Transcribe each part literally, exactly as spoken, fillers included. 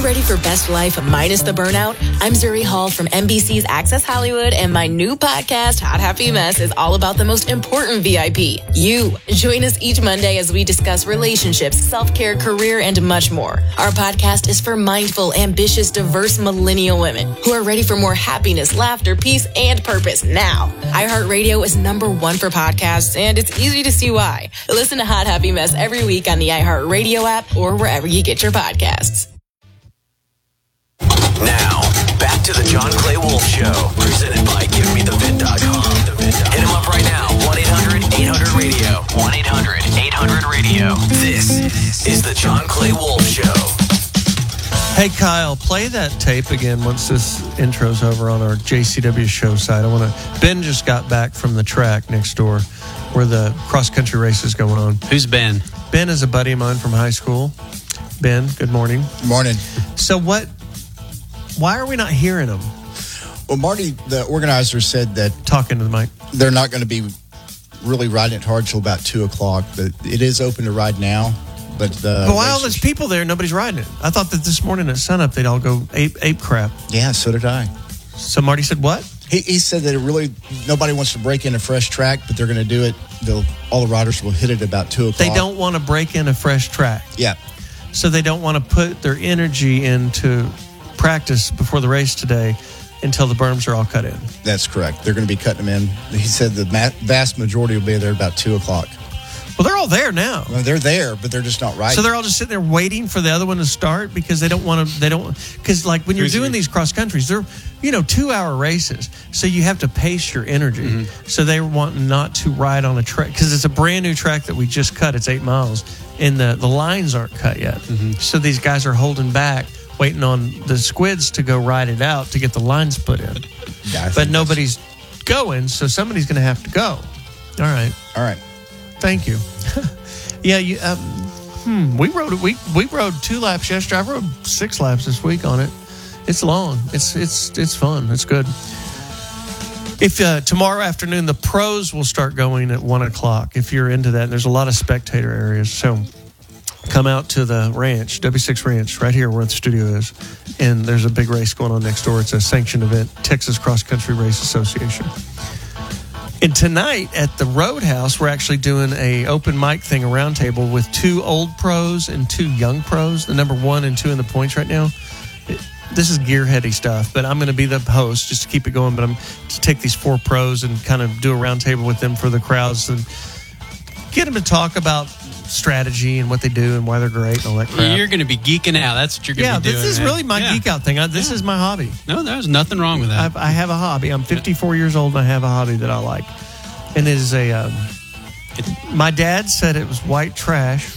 ready for best life minus the burnout? I'm Zuri Hall from N B C's Access Hollywood, and my new podcast, Hot Happy Mess, is all about the most important V I P, you. Join us each Monday as we discuss relationships, self-care, career, and much more. Our podcast is for mindful, ambitious, diverse millennial women who are ready for more happiness, laughter, peace, and purpose now. iHeartRadio is number one for podcasts, and it's easy to see why. Listen to Hot Happy Mess every week on the iHeartRadio app or wherever you get your podcasts. Now, back to the John Clay Wolf Show, presented by Give Me The Vid dot com. Hit him up right now, one eight hundred eight hundred radio. one eight hundred eight hundred radio. This is the John Clay Wolf Show. Hey, Kyle, play that tape again once this intro's over on our J C W show site. I want to. Ben just got back from the track next door where the cross-country race is going on. Who's Ben? Ben is a buddy of mine from high school. Ben, good morning. Good morning. So what... Why are we not hearing them? Well, Marty, the organizer, said that... Talking to the mic. They're not going to be really riding it hard till about two o'clock, but it is open to ride now. But, the but why all those people there, nobody's riding it? I thought that this morning at sunup, they'd all go ape, ape crap. Yeah, so did I. So Marty said what? He, he said that it really, nobody wants to break in a fresh track, but they're going to do it. They'll, all the riders will hit it about two o'clock. They don't want to break in a fresh track. Yeah. So they don't want to put their energy into practice before the race today until the berms are all cut in. That's correct. They're going to be cutting them in. He said the ma- vast majority will be there about two o'clock. Well, they're all there now. Well, they're there, but they're just not riding. So they're all just sitting there waiting for the other one to start because they don't want to, they don't, because like when you're doing these cross countries, they're, you know, two hour races. So you have to pace your energy. Mm-hmm. So they want not to ride on a track because it's a brand new track that we just cut. It's eight miles and the, the lines aren't cut yet. Mm-hmm. So these guys are holding back, waiting on the squids to go ride it out to get the lines put in. Yeah, but nobody's going, so somebody's going to have to go. All right. All right. Thank you. yeah, you. Um, hmm. We rode we we rode two laps yesterday. I rode six laps this week on it. It's long. It's it's it's fun. It's good. If uh, tomorrow afternoon the pros will start going at one o'clock. If you're into that, there's a lot of spectator areas. So come out to the ranch, W six Ranch, right here where the studio is, and there's a big race going on next door. It's a sanctioned event, Texas Cross Country Race Association. And tonight at the Roadhouse, we're actually doing a open mic thing, a round table with two old pros and two young pros, the number one and two in the points right now. It, this is gearheady stuff, but I'm going to be the host just to keep it going. But I'm to take these four pros and kind of do a round table with them for the crowds and get them to talk about strategy and what they do and why they're great and all that crap. You're going to be geeking out. That's what you're going to yeah, be doing. Yeah, this is man. really my yeah. geek out thing. I, this yeah. is my hobby. No, there's nothing wrong with that. I've, I have a hobby. I'm fifty-four years old and I have a hobby that I like. And it is a, um, it, my dad said it was white trash.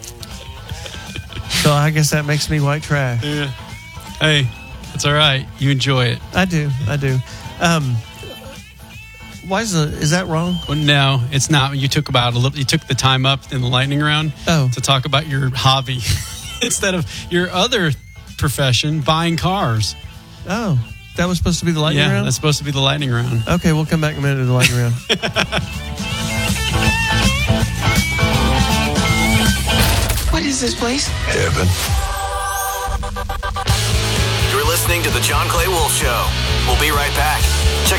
So I guess that makes me white trash. Yeah. Hey, that's all right. You enjoy it. I do. I do. Um, why is the, is that wrong? Well, no, it's not. You took about a little, you took the time up in the lightning round oh. to talk about your hobby instead of your other profession, buying cars. Oh. That was supposed to be the lightning yeah, round? Yeah, that's supposed to be the lightning round. Okay, we'll come back in a minute to the lightning round. What is this place? Heaven. You're listening to the John Clay Wolf Show. We'll be right back.